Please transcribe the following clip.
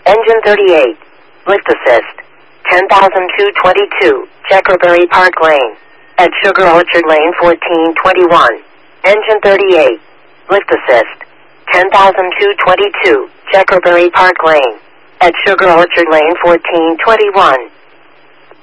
Engine 38. Lift assist. 10,222, Checkerberry Park Lane. At Sugar Orchard Lane 1421. Engine 38. Lift assist. 10,222, Checkerberry Park Lane. At Sugar Orchard Lane 1421.